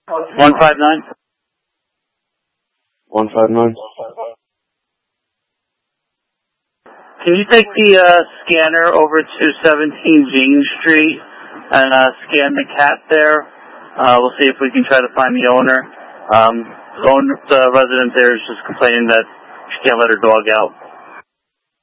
159? 159. Can you take the scanner over to 17 Jane Street and scan the cat there? We'll see if we can try to find the owner. The resident there is just complaining that she can't let her dog out.